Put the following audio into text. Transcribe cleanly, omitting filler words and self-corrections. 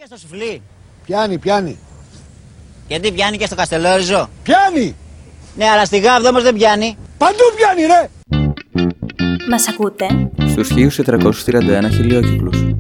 και στο σουφλί. Πιάνει. Γιατί πιάνει και στο καστελόριζο. Πιάνει! Ναι, αλλά στη Γάβδο όμως δεν πιάνει. Παντού πιάνει, ρε! Μας ακούτε? Στους 1431 χιλιόκυκλους.